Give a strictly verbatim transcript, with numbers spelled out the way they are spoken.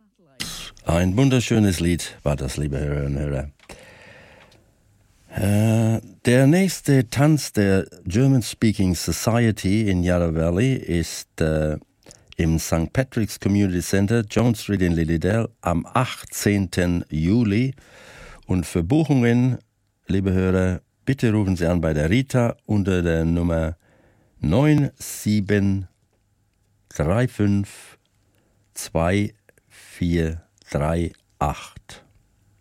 Ein wunderschönes Lied war das, liebe Hörerinnen und Hörer. Äh, der nächste Tanz der German Speaking Society in Yarra Valley ist äh, im Sankt Patrick's Community Center, Jones Street in Lilydale, am achtzehnten Juli. Und für Buchungen, liebe Hörer, bitte rufen Sie an bei der Rita unter der Nummer neun sieben drei fünf zwei vier drei acht.